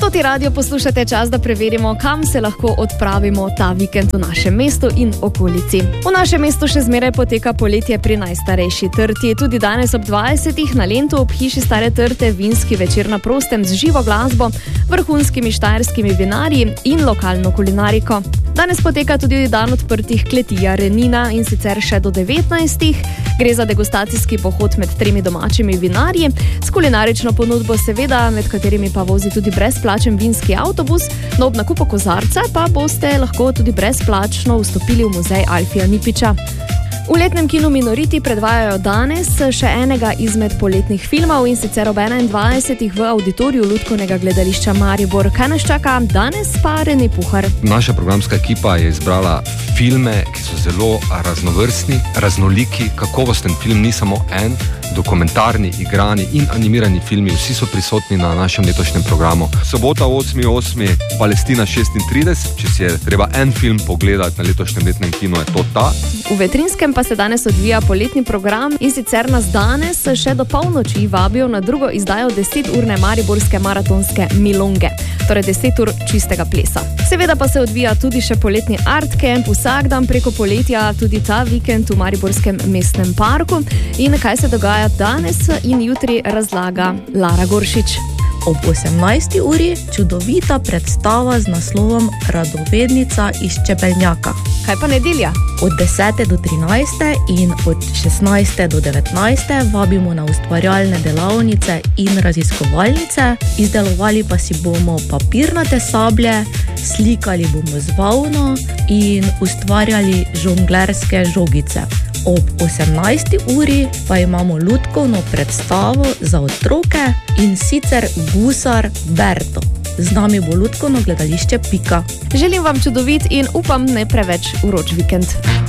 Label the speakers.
Speaker 1: Sproti radio poslušate čas, da preverimo, kam se lahko odpravimo ta vikend v našem mestu in okolici. V našem mestu še zmeraj poteka poletje pri najstarejši trti. Tudi danes ob 20. na Lentu ob hiši Stare trte vinski večer na prostem z živo glasbo, vrhunskimi štajerskimi vinarji in lokalno kulinariko. Danes poteka tudi dan odprtih kleti Renina in sicer še do 19. Gre za degustacijski pohod med 3 domačimi vinarji, s kulinarično ponudbo seveda, med katerimi pa vozi tudi brezplačen vinski avtobus, no ob nakupu kozarca pa boste lahko tudi brezplačno vstopili v muzej Alfija Nipiča. V letnem kinu Minoriti predvajajo danes še enega izmed poletnih filmov in sicer ob 21. v auditoriju Lutkovnega gledališča Maribor. Kaj nas čaka danes, pa Rene Puhar?
Speaker 2: Naša programska ekipa je izbrala filme, ki so zelo raznovrstni, raznoliki, kakovosten film, ni samo en, dokumentarni, igrani in animirani filmi, vsi so prisotni na našem letošnjem programu. Sobota 8.8. Palestina 36, če si je treba en film pogledati na letošnjem letnem kinu, je to ta.
Speaker 1: V Vetrinskem pa se danes odvija poletni program in sicer nas danes še do polnoči vabijo na drugo izdajo 10-urne mariborske maratonske Milonge, torej 10 ur čistega plesa. Seveda pa se odvija tudi še poletni art camp vsak dan preko poletja, tudi ta vikend v Mariborskem mestnem parku. In kaj se dogaja danes in jutri, razlaga Lara Goršič.
Speaker 3: Ob 18. uri čudovita predstava z naslovom Radovednica iz Čebelnjaka.
Speaker 1: Kaj pa nedelja?
Speaker 3: Od 10. do 13. in od 16. do 19. vabimo na ustvarjalne delavnice in raziskovalnice. Izdelovali pa si bomo papirnate sablje, slikali bomo z volno in ustvarjali žonglerske žogice. Ob 18. uri pa imamo lutkovno predstavo za otroke in sicer Gusar Berto. Z nami bo Lutkovno gledališče Pika.
Speaker 1: Želim vam čudovit in upam ne preveč vroč vikend.